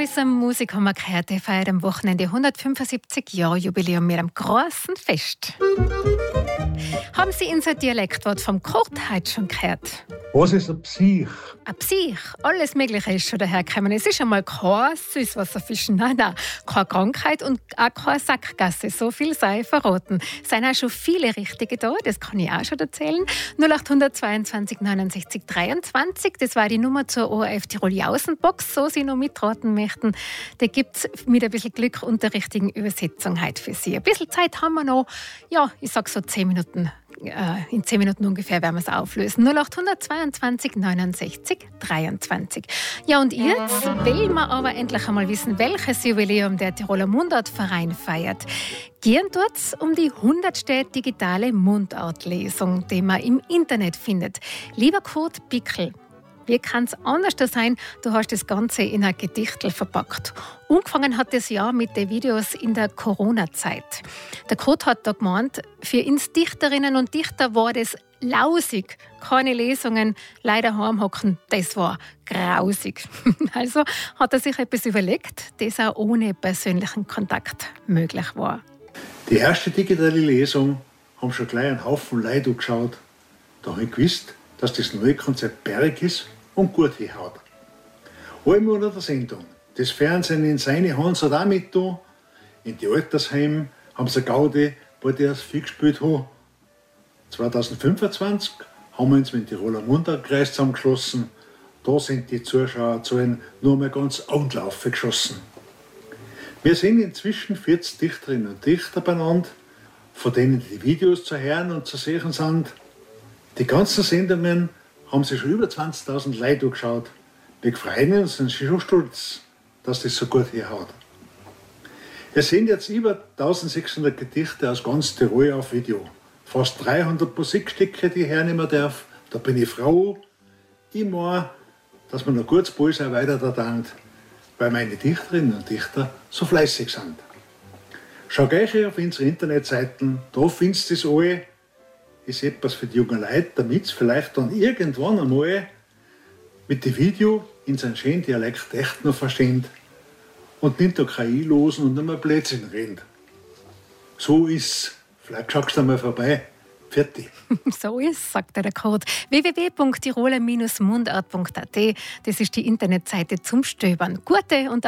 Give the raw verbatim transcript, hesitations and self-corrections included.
Wisse Musik haben wir gehört, die feiert am Wochenende hundertfünfundsiebzig Jahre Jubiläum mit einem großen Fest. Haben Sie unser Dialektwort vom Kurt heute schon gehört? Was ist ein Psych? Ein Psych, alles Mögliche ist schon dahergekommen. Es ist einmal kein Süßwasserfischen, nein, nein, keine Krankheit und auch keine Sackgasse. So viel sei verraten. Es sind auch schon viele Richtige da, das kann ich auch schon erzählen. null acht zweiundzwanzig neunundsechzig dreiundzwanzig, das war die Nummer zur O R F Tirol Jausenbox, so Sie noch mitraten möchten. Da gibt es mit ein bisschen Glück und der richtigen Übersetzung heute für Sie. Ein bisschen Zeit haben wir noch, ja, ich sage so zehn Minuten. In zehn Minuten ungefähr werden wir es auflösen. null acht zweiundzwanzig neunundsechzig dreiundzwanzig. Ja, und jetzt will man aber endlich einmal wissen, welches Jubiläum der Tiroler Mundartverein feiert. Gehen dort um die hundertste digitale Mundartlesung, die man im Internet findet. Lieber Kurt Bickel, wie kann es anders sein? Du hast das Ganze in ein Gedichtel verpackt. Angefangen hat das Jahr mit den Videos in der Corona-Zeit. Der Kurt hat da gemeint, für uns Dichterinnen und Dichter war das lausig. Keine Lesungen, leider heimhocken, das war grausig. Also hat er sich etwas überlegt, das auch ohne persönlichen Kontakt möglich war. Die erste digitale Lesung haben schon gleich einen Haufen Leute angeschaut. Da habe ich gewusst, dass das neue Konzept berg ist und gut hinhaut. Einmal der Sendung. Das Fernsehen in seine Hand hat auch mit da. In die Altersheim haben sie Gaudi, weil die das viel gespielt haben. zwanzig fünfundzwanzig haben wir uns mit dem Tiroler Mundartkreis zusammengeschlossen. Da sind die Zuschauerzahlen nur mal ganz Augenlaufe geschossen. Wir sind inzwischen vierzig Dichterinnen und Dichter beieinander, von denen die Videos zu hören und zu sehen sind. Die ganzen Sendungen haben sich schon über zwanzigtausend Leute angeschaut. Wir freuen uns und sind schon stolz, dass das so gut hinhaut. Es sind jetzt über eintausendsechshundert Gedichte aus ganz Tirol auf Video. Fast dreihundert Musikstücke, die ich hernehmen darf. Da bin ich froh. Ich meine, dass man noch kurz bald auch weiter da denkt, weil meine Dichterinnen und Dichter so fleißig sind. Schau gleich auf unsere Internetseiten, da findest du das alle. Ist etwas für die jungen Leute, damit sie vielleicht dann irgendwann einmal mit dem Video in seinem schönen Dialekt echt noch verstehen und nicht der K I losen und nicht mehr Blödsinn reden. So ist, vielleicht schaust du mal vorbei. Fertig. So ist, sagt der Code. w w w punkt tiroler Bindestrich mundart punkt a t. Das ist die Internetseite zum Stöbern. Gute und